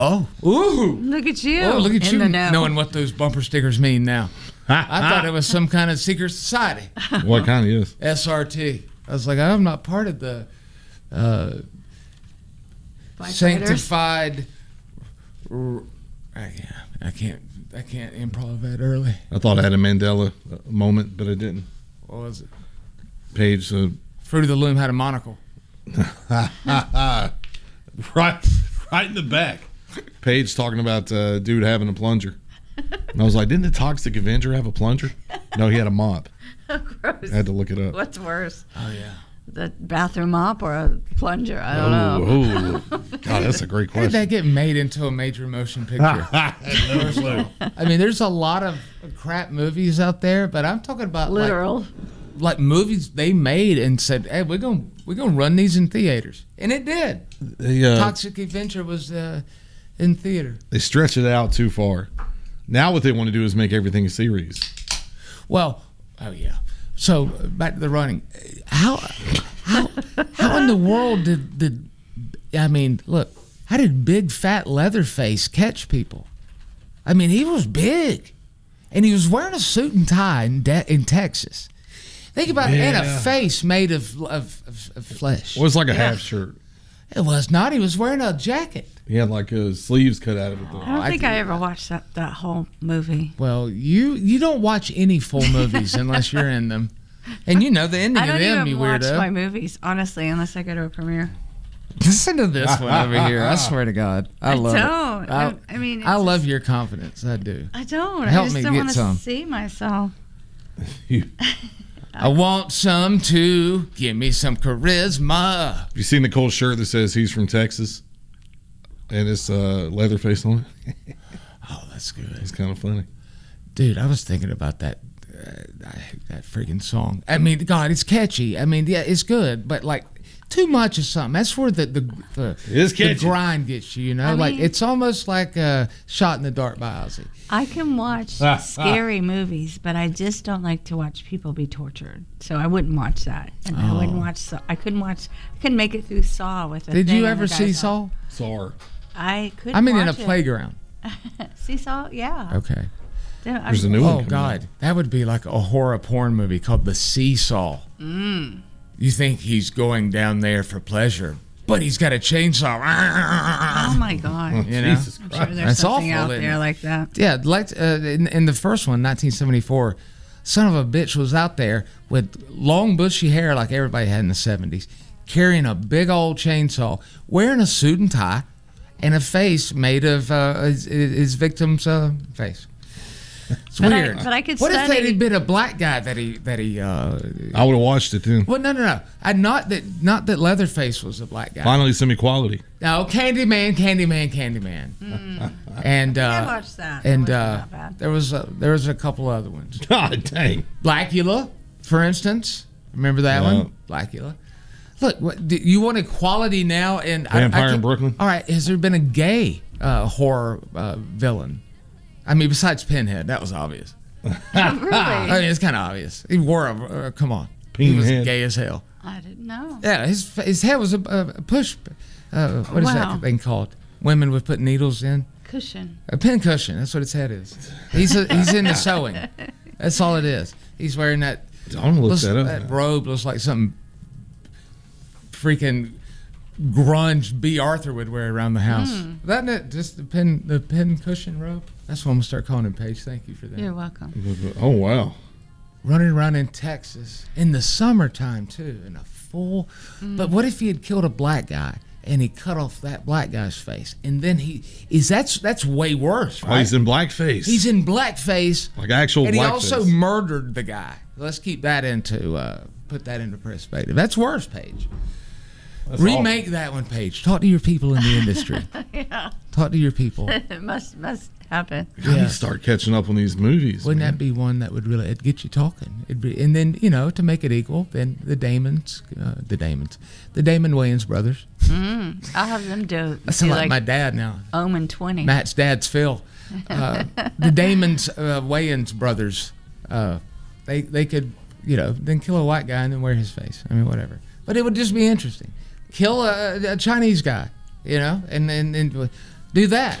Oh, ooh! Look at you! Oh, look at in you the know. knowing what those bumper stickers mean now. I thought it was some kind of secret society. What kind is? SRT. I was like, I'm not part of the sanctified. I can't improv that early. I thought I had a Mandela moment, but I didn't. What was it? Page. Fruit of the Loom had a monocle. right in the back. Paige talking about dude having a plunger. And I was like, didn't the Toxic Avenger have a plunger? No, he had a mop. Gross. I had to look it up. What's worse? Oh, yeah. The bathroom mop or a plunger? I don't know. Oh, God, that's a great How did question. that get made into a major motion picture? I mean, there's a lot of crap movies out there, but I'm talking about literal. Like movies they made and said, "Hey, we're gonna run these in theaters," and it did. Toxic Avenger was in theater. They stretch it out too far. Now what they want to do is make everything a series. Well, oh yeah. So back to the running. How in the world did I mean, look, how did big fat Leatherface catch people? I mean, he was big, and he was wearing a suit and tie in Texas. Think about it, and a face made of flesh. Well, it was like a half shirt. It was not. He was wearing a jacket. He had like his sleeves cut out of it. I don't think I ever watched that whole movie. Well, you don't watch any full movies unless you're in them. And you know the ending of them, you weirdo. I don't even watch my movies, honestly, unless I go to a premiere. Listen to this one over here. I swear to God. I love it. I mean, I love your confidence. I do. I don't. Help I just me don't get want to some. see myself. I want some too. Give me some charisma. Have you seen the cool shirt that says he's from Texas? And it's Leatherface on it. Oh, that's good. It's kind of funny. Dude, I was thinking about that freaking song. I mean, God, it's catchy. I mean, yeah, it's good, but like too much of something. That's where the grind gets you, you know? Like it's almost like Shot in the Dark by Ozzy. I can watch scary movies, but I just don't like to watch people be tortured. So I wouldn't watch that. And I wouldn't watch I couldn't make it through Saw with a Did thing you and ever the see guy's Saw? Saw. I couldn't I mean, in a watch it. playground. See Saw? Yeah. Okay. There's a new one. Oh, God. That would be like a horror porn movie called The Seesaw. You think he's going down there for pleasure, but he's got a chainsaw. Oh, my God. You know? Jesus Christ. I'm sure there's That's something awful, out isn't there it? like that. Yeah, like in the first one, 1974, son of a bitch was out there with long bushy hair like everybody had in the 70s, carrying a big old chainsaw, wearing a suit and tie, and a face made of his victim's face. It's weird. But I could what if study- they had been a black guy that he I would have watched it then. well, no. Not that Leatherface was a black guy. Finally, some equality. No, Candyman. And I watched that. And It wasn't that bad. there was a couple other ones. God dang. Blackula, for instance. Remember that Yeah. one? Blackula. Look, you want equality now? And Vampire in Brooklyn? All right, has there been a gay horror villain? I mean, besides Pinhead, that was obvious. Really? I mean, it's kind of obvious. He wore a come on. He was Pinhead. gay as hell. I didn't know. Yeah, his head was a push. What is Wow. that thing called? Women would put needles in. Cushion. A pin cushion. That's what its head is. He's into sewing. That's all it is. He's wearing that. I'm going to look that up. That robe looks like something freaking grunge B. Arthur would wear around the house. Isn't it just the pin cushion robe? That's what I'm gonna start calling him, Paige. Thank you for that. You're welcome. Oh, wow. Running around in Texas in the summertime too, in a full. But what if he had killed a black guy and he cut off that black guy's face, and then that's way worse, right? Oh, he's in blackface. He's in blackface, like actual and he blackface. also murdered the guy. Let's keep that put that into perspective. That's worse, Paige. That's Remake that one, Paige. Talk to your people in the industry. Yeah. Talk to your people. It must happen. You gotta start catching up on these movies. Wouldn't man. that be one that would really it'd get you talking? And then to make it equal, then the Damon Wayans brothers. I'll have them do Like my dad now. Omen 20. Matt's dad's Phil. The Damon's Wayans brothers. They could then kill a white guy and then wear his face. I mean, whatever. But it would just be interesting. Kill a Chinese guy, and Do that.